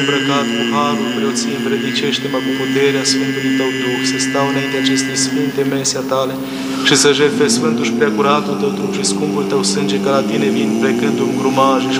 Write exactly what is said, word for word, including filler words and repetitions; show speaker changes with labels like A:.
A: îmbrăcat cu harul preoției, învrednicește-mă cu puterea Sfântului Tău Duh, să stau înainte acestei sfinte mese a Tale și să jertfesc Sfântul și Preacuratul Tău trup și scumpul Tău sânge, ca la Tine vin, plecându-mi grumaje și